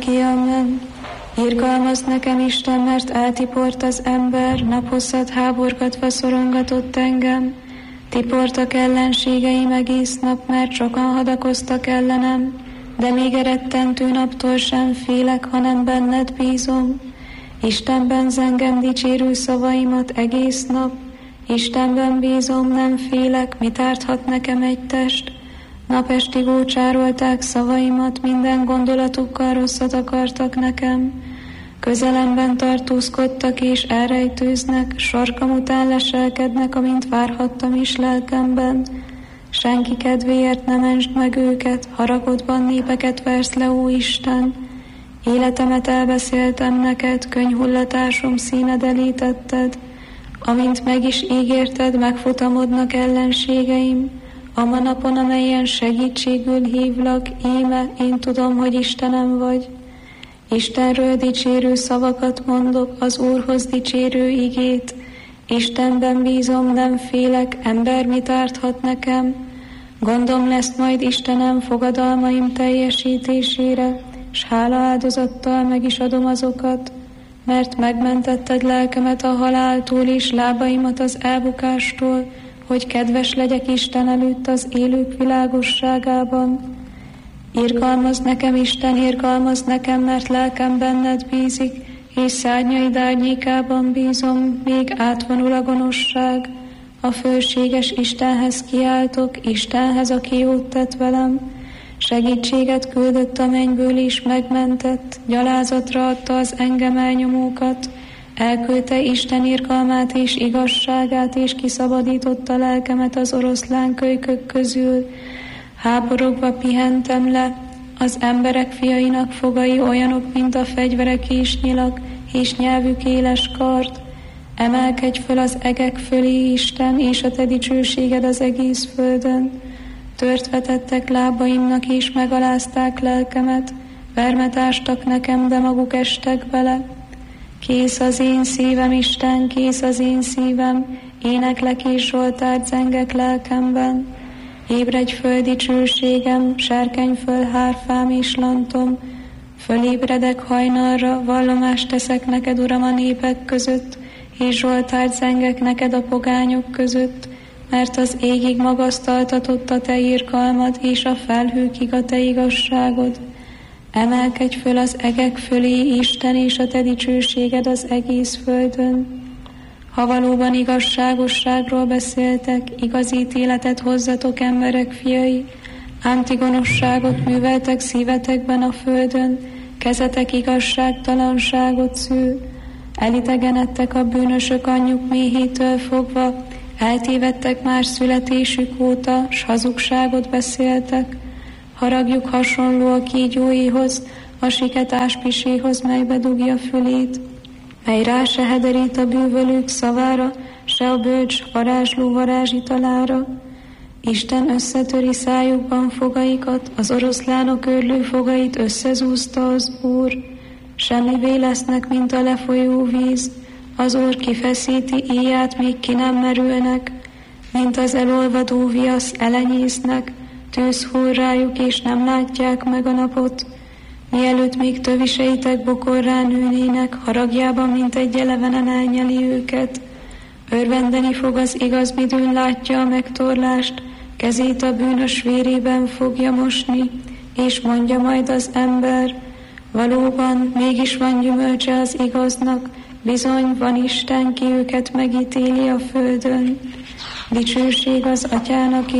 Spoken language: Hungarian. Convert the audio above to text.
Ki amen. Irgalmaz nekem Isten, mert eltiport az ember, naphosszat háborgatva szorongatott engem. Tiportak ellenségeim egész nap, mert sokan hadakoztak ellenem, de még erettentő naptól sem félek, hanem benned bízom. Istenben zengem dicsérő szavaimat egész nap, Istenben bízom, nem félek, mit árthat nekem egy test. Napestig ócsárolták szavaimat, minden gondolatukkal rosszat akartak nekem. Közelemben tartózkodtak és elrejtőznek, sarkam után leselkednek, amint várhattam is lelkemben. Senki kedvéért ne mentsd meg őket, haragodban népeket versz le, ó Isten. Életemet elbeszéltem neked, könnyhullatásom színed elé tetted. Amint meg is ígérted, megfutamodnak ellenségeim. A napon, amelyen segítségül hívlak, íme, én tudom, hogy Istenem vagy. Istenről dicsérő szavakat mondok, az Úrhoz dicsérő igét. Istenben bízom, nem félek, ember mit árthat nekem. Gondom lesz majd Istenem fogadalmaim teljesítésére, s hálaáldozattal meg is adom azokat, mert megmentetted lelkemet a haláltól és lábaimat az elbukástól, hogy kedves legyek Isten előtt az élők világosságában. Irgalmaz nekem, Isten, irgalmaz nekem, mert lelkem benned bízik, és szárnyaid árnyékában bízom, még átvonul a gonoszság. A fölséges Istenhez kiáltok, Istenhez, aki jót tett velem. Segítséget küldött a mennyből és megmentett, gyalázatra adta az engem elnyomókat. Elküldte Isten irgalmát és igazságát, és kiszabadította lelkemet az oroszlán kölykök közül. Háborogva pihentem le, az emberek fiainak fogai olyanok, mint a fegyverek és nyilak, és nyelvük éles kard. Emelkedj föl az egek fölé, Isten, és a te dicsőséged az egész földön. Tört vetettek lábaimnak, és megalázták lelkemet, vermet ástak nekem, de maguk estek bele. Kész az én szívem, Isten, kész az én szívem, éneklek és zsoltárt zengek lelkemben. Ébredj föl dicsőségem, serkenj föl hárfám és lantom, fölébredek hajnalra, vallomást teszek neked, Uram, a népek között, és zsoltárt zengek neked a pogányok között, mert az égig magasztaltatott a te irgalmad, és a felhőkig a te igazságod. Emelkedj föl az egek fölé, Isten, és a te dicsőséged az egész földön. Ha valóban igazságosságról beszéltek, igaz ítéletet hozzatok, emberek fiai, ám ti gonoszságot műveltek szívetekben a földön, kezetek igazságtalanságot szül. Elidegenedtek a bűnösök anyjuk méhétől fogva, eltévedtek már születésük óta, s hazugságot beszéltek. Haragjuk hasonló a kígyóéhoz, a siketás piséhoz, melybe dugja fülét, mely rá se hederít a bűvölők szavára, se a bölcs varázsló varázsitalára. Isten összetöri szájukban fogaikat, az oroszlánok őrlő fogait összezúzta az Úr. Semmivé lesznek, mint a lefolyó víz, az Úr kifeszíti íját, míg ki nem merülnek, mint az elolvadó viasz elenyésznek, tűz hull rájuk, és nem látják meg a napot. Mielőtt még töviseitek bokorrá nőnének, haragjában, mint egy elevenen elnyeli őket. Örvendeni fog az igaz, midőn látja a megtorlást, kezét a bűnös vérében fogja mosni, és mondja majd az ember, valóban mégis van gyümölcse az igaznak, bizony van Isten, ki őket megítéli a földön. Dicsőség az Atyának